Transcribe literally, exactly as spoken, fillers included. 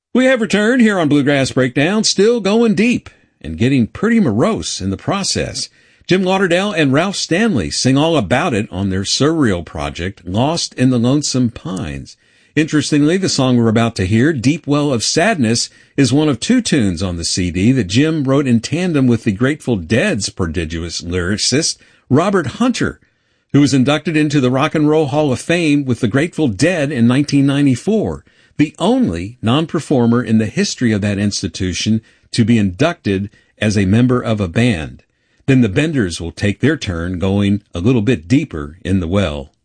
We have returned here on Bluegrass Breakdown, still going deep and getting pretty morose in the process. Jim Lauderdale and Ralph Stanley sing all about it on their surreal project, Lost in the Lonesome Pines. Interestingly, the song we're about to hear, Deep Well of Sadness, is one of two tunes on the C D that Jim wrote in tandem with the Grateful Dead's prodigious lyricist, Robert Hunter, who was inducted into the Rock and Roll Hall of Fame with the Grateful Dead in nineteen ninety-four. The only non-performer in the history of that institution to be inducted as a member of a band. Then the Benders will take their turn going a little bit deeper in the well.